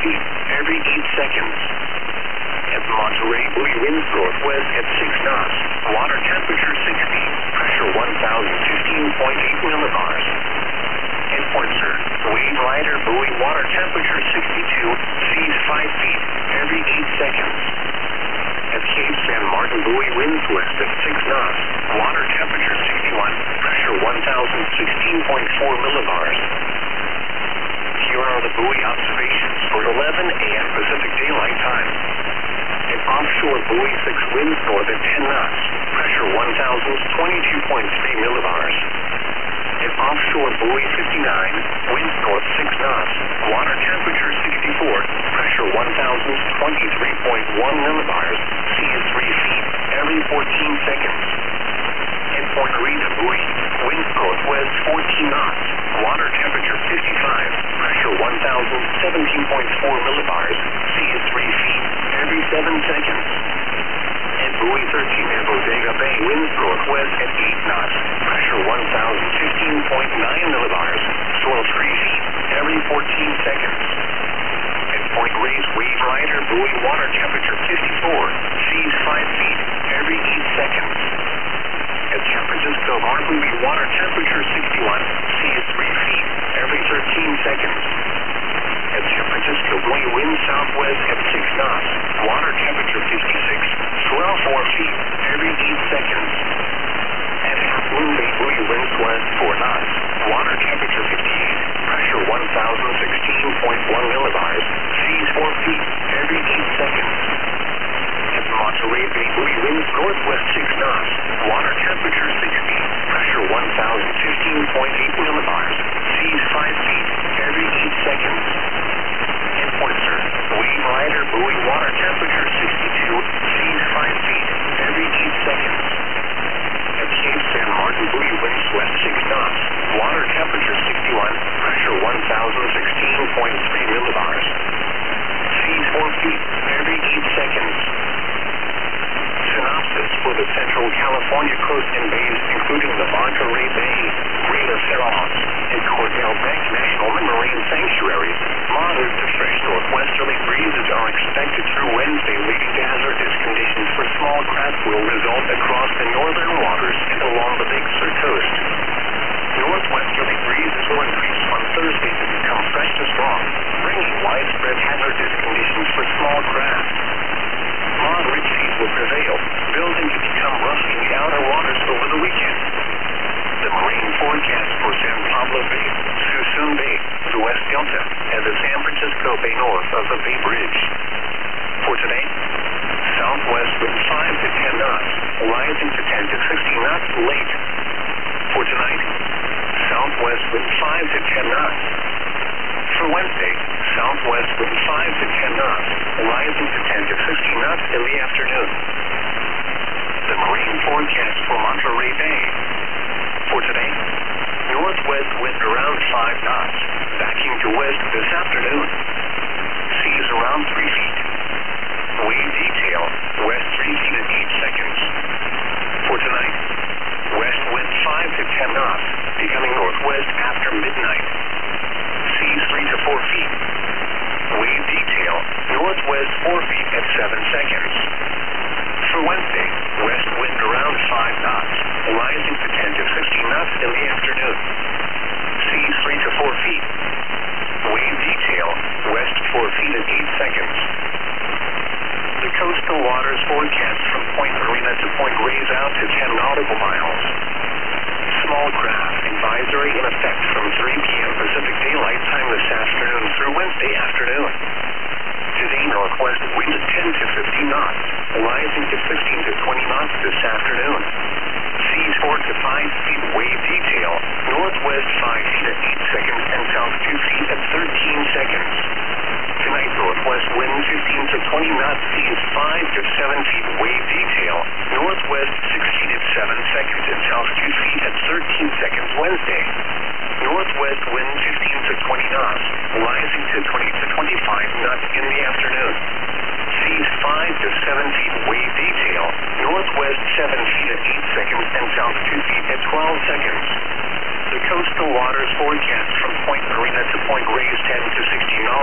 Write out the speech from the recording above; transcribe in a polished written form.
feet every 8 seconds. At Monterey, buoy winds northwest at 6 knots. Water temperature 60. Pressure 1,015.8 millibars. At Pointer, wave rider buoy water temperature 62. Seas 5 feet every 8 seconds. At Cape San Martin, buoy winds west at 6 knots. Water temperature 61. Pressure 1,016.4 millibars. Here are the buoy observations for 11 a.m. Pacific Daylight Time. At offshore, buoy 6 winds north at 10 knots. Pressure 1,022.3 millibars. At offshore, buoy 59, winds north 6 knots. Water temperature 64. Pressure 1,023.1 millibars. Sea is 3 feet every 14 seconds. At Point Rita, buoy winds northwest 14 knots. Water temperature 55. Pressure 1,017.4 millibars. Sea is 3 feet every 7 seconds. At buoy 13 in Bodega Bay, winds northwest at 8 knots. Pressure 1,015.9 millibars. Swell 3 feet every 14 seconds. At Point Reyes, wave rider, buoy water temperature 54. Seas 5 feet every 8 seconds. At San Francisco Harbor, buoy water temperature 61. Sea is 3 feet every 13 seconds. At San Francisco, buoy winds southwest at 6 knots. Water temperature 56. Swell 4 feet every 8 seconds. At Half Moon Bay, buoy winds west 4 knots. Water temperature 58. Pressure 1,016.1 millibars. Seas 4 feet every 8 seconds. At Monterey Bay, buoy winds northwest 6 knots. Water temperature 60. Pressure 1,015.8 millibars. Seas 5 feet every 8 seconds. At Pointer, wave rider, buoy water temperature 62. Seas 5 feet every 8 seconds. At Cape San Martin, buoy winds west 6 knots. Water temperature 61. Pressure 1,016.3 millibars. Seas 4 feet every 8 seconds. Synopsis for the Central California coast and bays, including the Monterey Bay, Greater Fairmont, and Cordell Bank National Marine Sanctuaries. Moderate to fresh northwesterly breezes are expected through Wednesday, leading to hazardous conditions for small craft will result across the northern waters and along the Big Sur coast. Northwesterly breezes will increase on Thursday to become fresh to strong, bringing widespread hazardous conditions for small craft. Moderate seas will prevail, building to become rough in the outer waters over the weekend. The marine forecast for San Pablo Bay, Suisun Bay, the West Delta, and the San Francisco Bay north of the Bay Bridge. For today, southwest wind 5 to 10 knots, rising to 10 to 15 knots late. For tonight, southwest wind 5 to 10 knots. For Wednesday, southwest wind 5 to 10 knots, rising to 10 to 15 knots in the afternoon. The marine forecast for Monterey Bay. For today, northwest wind around 5 knots, backing to west this afternoon. Seas around 3 feet. Wave detail, west 3 feet in 8 seconds. For tonight, west wind 5 to 10 knots, becoming northwest after midnight. Seas 3 to 4 feet. Wave detail, northwest 4 feet at 7 seconds. For Wednesday, west wind around 5 knots, rising to 10 to 15 knots in the afternoon. Seas 3 to 4 feet. Wave detail, west 4 feet at 8 seconds. The coastal waters forecast from Point Marina to Point Reyes out to 10 nautical miles. Small craft advisory in effect from 3 p.m. Pacific Daylight Time this afternoon through Wednesday afternoon. Today, northwest wind 10 to 15 knots, rising to 15 to 20 knots this afternoon. Seas 4 to 5 feet wave detail, northwest 5 feet at 8 seconds and south 2 feet at 13 seconds. Tonight, northwest wind 15 to 20 knots, seas 5 to 7 feet wave detail, northwest 6 feet at 7 seconds and south 2 feet at 13 seconds Wednesday. Northwest wind 15 to 20 knots, rising to 20 to 25 knots in the afternoon. Seas 5 to 7 feet wave detail, northwest 7 feet at 8 seconds and south 2 feet at 12 seconds. The coastal waters forecast from Point Marina to Point Reyes 10 to 16 knots.